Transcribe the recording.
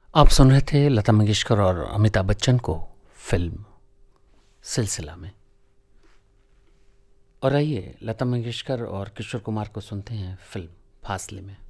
आप सुन रहे थे लता मंगेशकर और अमिताभ बच्चन को फिल्म सिलसिला में। और आइए लता मंगेशकर और किशोर कुमार को सुनते हैं फिल्म फासले में।